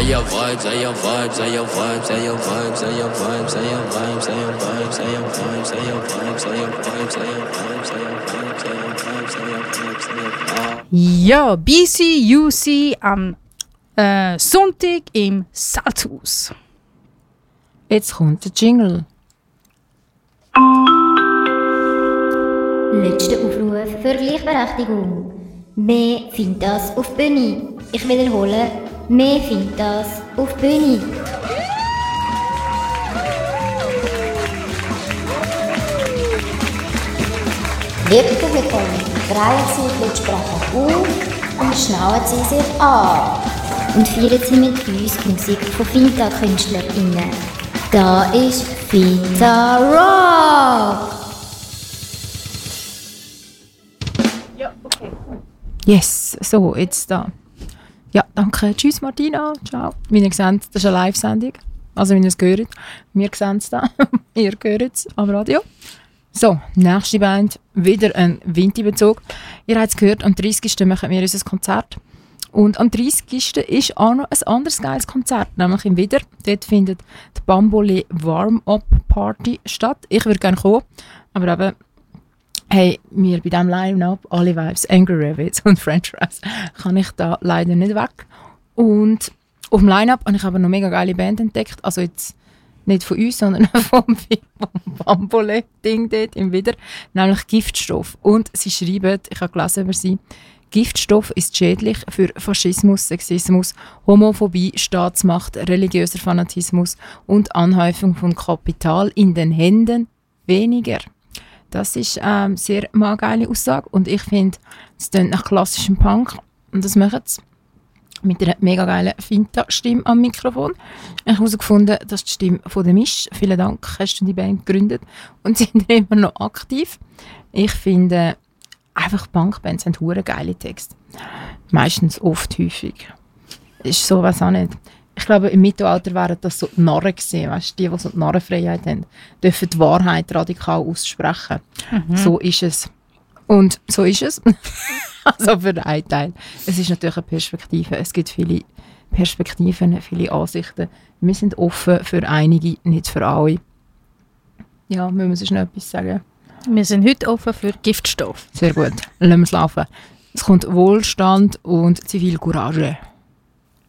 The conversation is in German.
your vibes, say your vibes, say your vibes, say your vibes, say your vibes, say your vibes, say your vibes, say your vibes, say your vibes, say your vibes, say your vibes, say your vibes, say your vibes, say your vibes, say your vibes. Ja, BCUC am Sonntag im Salzhaus. Jetzt kommt der Jingle. Letzter Aufruf für Gleichberechtigung. Mehr findet das auf Bühne. Ich wiederhole, mehr findet das auf Bühne. Liebe Publikum, drehen Sie die Sprache auf und schnallen Sie sich an. Und feiern Sie mit uns die Musik von Finta-KünstlerInnen. Da ist Finta Rock! Ja, okay. Yes, so, jetzt da. Ja, danke. Tschüss Martina. Ciao. Wie ihr seht, das ist eine Live-Sendung. Also, wenn ihr es hört. Wir sehen es da. Ihr hört es am Radio. So, nächste Band. Wieder ein Vinti-Bezug. Ihr habt es gehört, am 30. machen wir unser Konzert. Und am 30. ist auch noch ein anderes geiles Konzert, nämlich im Widder. Dort findet die Bambole Warm-Up Party statt. Ich würde gerne kommen, aber eben, hey, mir bei diesem Line-Up, alle Vibes, Angry Rabbits und French Fries, kann ich da leider nicht weg. Und auf dem Line-Up habe ich aber noch eine mega geile Band entdeckt, also jetzt nicht von uns, sondern vom Bambole-Ding dort im Widder, nämlich Giftstoff. Und sie schreiben, ich habe gelesen über sie, Giftstoff ist schädlich für Faschismus, Sexismus, Homophobie, Staatsmacht, religiöser Fanatismus und Anhäufung von Kapital in den Händen weniger. Das ist sehr mal geile Aussage und ich finde, es klingt nach klassischem Punk und das machen sie mit einer mega geilen Finta-Stimme am Mikrofon. Ich habe herausgefunden, das ist die Stimme von der Misch. Vielen Dank, hast du die Band gegründet und sind immer noch aktiv. Ich finde, einfach Punkbands haben hure geile Texte. Meistens oft häufig. Ist so, weiß auch nicht. Ich glaube, im Mittelalter wären das so die Narren gewesen, weißt, die so die Narrenfreiheit haben, dürfen die Wahrheit radikal aussprechen. So ist es. Und so ist es. Also für den einen Teil. Es ist natürlich eine Perspektive. Es gibt viele Perspektiven, viele Ansichten. Wir sind offen für einige, nicht für alle. Ja, müssen wir sonst noch etwas sagen? Wir sind heute offen für Giftstoff. Sehr gut. Lassen wir es laufen. Es kommt Wohlstand und Zivilcourage.